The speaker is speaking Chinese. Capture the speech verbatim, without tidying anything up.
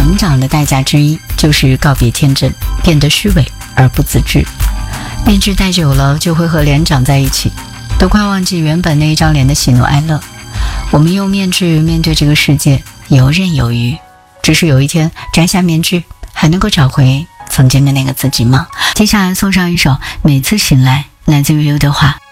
成长的代价之一就是告别天真，变得虚伪而不自知。面具戴久了就会和脸长在一起，都快忘记原本那一张脸的喜怒哀乐。我们用面具面对这个世界，游刃有余。只是有一天摘下面具，还能够找回曾经的那个自己吗？接下来送上一首《每次醒来》，来自于刘德华。